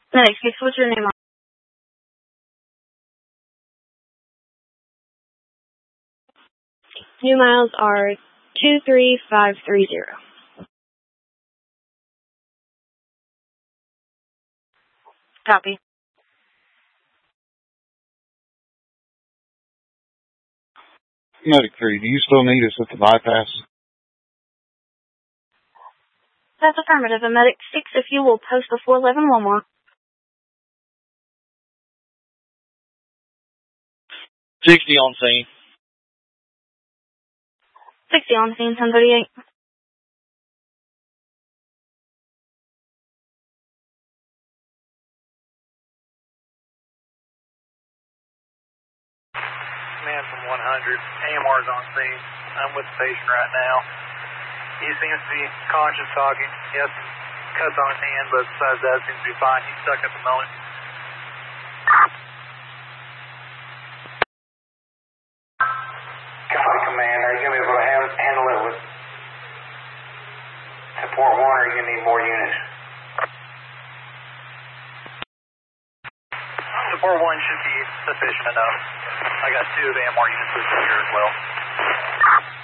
Medic 6, what's your name? New miles are 23530. Copy. Medic 3, do you still need us at the bypass? That's affirmative. And Medic 6, if you will post the 411 one more. 60 on scene. 60 on scene, 1038. Man from 100, AMR's on scene. I'm with the patient right now. He seems to be conscious talking. He has some cuts on his hand, but besides that, seems to be fine. He's stuck at the moment. Copy, Command. Are you going to be able to handle it with support 1, or are you going to need more units? Support 1 should be sufficient enough. I got 2 of the AMR units listed here as well.